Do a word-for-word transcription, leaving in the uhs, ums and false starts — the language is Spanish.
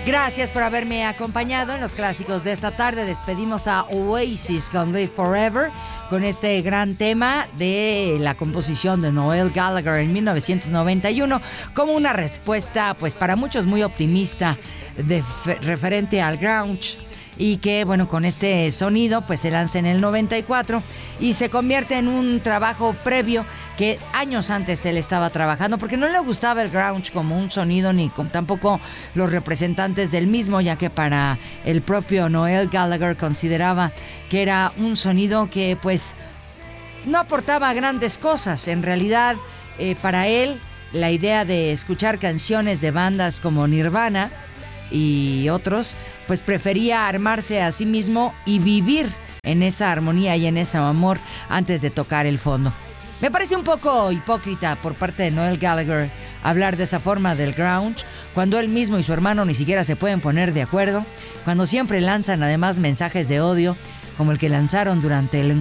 Gracias por haberme acompañado en los clásicos de esta tarde. Despedimos a Oasis con Live Forever, con este gran tema de la composición de Noel Gallagher en mil novecientos noventa y uno, como una respuesta, pues para muchos muy optimista, de fe, referente al grunge. Y que, bueno, con este sonido pues se lanza en el noventa y cuatro y se convierte en un trabajo previo que años antes él estaba trabajando, porque no le gustaba el grunge como un sonido, ni con, tampoco los representantes del mismo, ya que para el propio Noel Gallagher consideraba que era un sonido que pues no aportaba grandes cosas. En realidad, eh, para él, la idea de escuchar canciones de bandas como Nirvana y otros, pues prefería armarse a sí mismo y vivir en esa armonía y en ese amor antes de tocar el fondo. Me parece un poco hipócrita por parte de Noel Gallagher hablar de esa forma del grunge, cuando él mismo y su hermano ni siquiera se pueden poner de acuerdo, cuando siempre lanzan además mensajes de odio, como el que lanzaron durante el